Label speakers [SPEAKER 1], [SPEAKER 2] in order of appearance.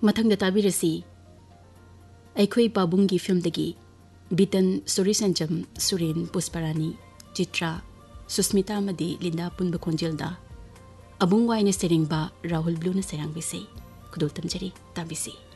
[SPEAKER 1] मथंग ताबिरसी अखोई पाबुंगी फिल्म दगी बितन सूरी संजम सुरेन पुष्परानी चित्रा सुस्मिता मदी लिंदा पुनब खोंजेलदा अबुंग वाइने सेरिंगबा राहुल ब्लूना सेरांग बिसे खुदोतम जरी ताबिसी